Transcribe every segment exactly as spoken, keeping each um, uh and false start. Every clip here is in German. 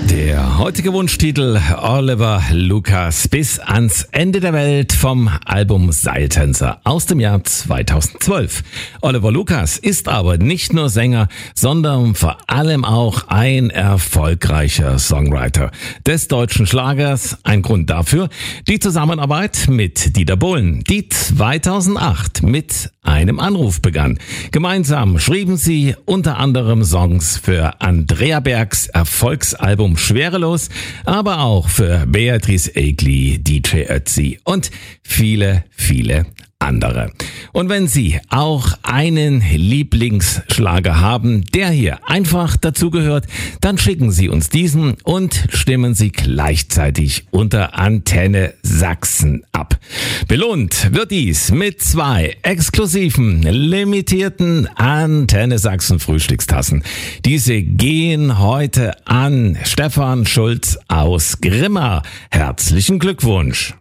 Der heutige Wunschtitel Oliver Lucas bis ans Ende der Welt vom Album Seiltänzer aus dem Jahr zweitausendzwölf. Oliver Lucas ist aber nicht nur Sänger, sondern vor allem auch ein erfolgreicher Songwriter des deutschen Schlagers. Ein Grund dafür die Zusammenarbeit mit Dieter Bohlen, die zweitausendacht mit einem Anruf begann. Gemeinsam schrieben sie unter anderem Songs für Andrea Bergs Erfolgsalbum Schwerelos, aber auch für Beatrice Egli, D J Ötzi und viele, viele andere. Und wenn Sie auch einen Lieblingsschlager haben, der hier einfach dazugehört, dann schicken Sie uns diesen und stimmen Sie gleichzeitig unter Antenne Sachsen ab. Belohnt wird dies mit zwei exklusiven, limitierten Antenne Sachsen Frühstückstassen. Diese gehen heute an Stefan Schulz aus Grimma. Herzlichen Glückwunsch!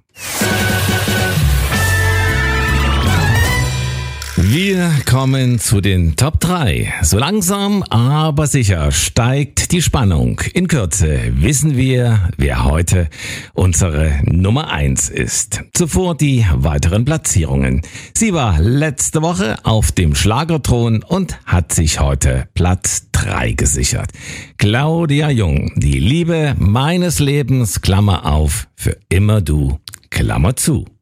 Wir kommen zu den Top drei. So langsam, aber sicher steigt die Spannung. In Kürze wissen wir, wer heute unsere Nummer eins ist. Zuvor die weiteren Platzierungen. Sie war letzte Woche auf dem Schlagerthron und hat sich heute Platz drei gesichert. Claudia Jung, die Liebe meines Lebens, Klammer auf, für immer du, Klammer zu.